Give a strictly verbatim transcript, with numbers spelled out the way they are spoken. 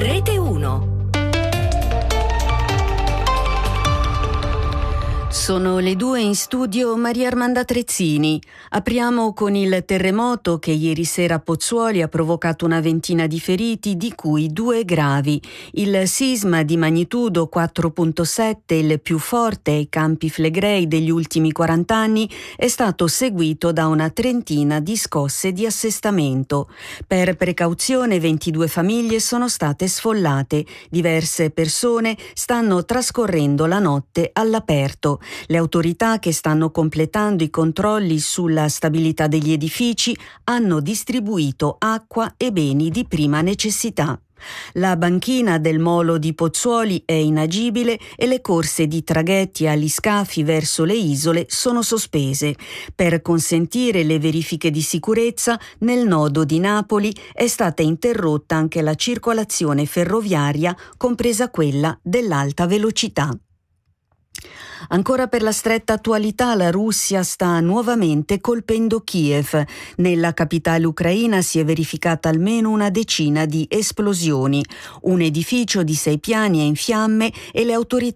Rete uno. Sono le due, in studio Maria Armanda Trezzini. Apriamo con il terremoto che ieri sera a Pozzuoli ha provocato una ventina di feriti, di cui due gravi. Il sisma di magnitudo quattro virgola sette, il più forte ai Campi Flegrei degli ultimi quaranta anni, è stato seguito da una trentina di scosse di assestamento. Per precauzione ventidue famiglie sono state sfollate. Diverse persone stanno trascorrendo la notte all'aperto. Le autorità, che stanno completando i controlli sulla stabilità degli edifici, hanno distribuito acqua e beni di prima necessità. La banchina del molo di Pozzuoli è inagibile e le corse di traghetti agli scafi verso le isole sono sospese. Per consentire le verifiche di sicurezza, nel nodo di Napoli è stata interrotta anche la circolazione ferroviaria, compresa quella dell'alta velocità. Ancora per la stretta attualità, la Russia sta nuovamente colpendo Kiev. Nella capitale ucraina si è verificata almeno una decina di esplosioni. Un edificio di sei piani è in fiamme e le autorità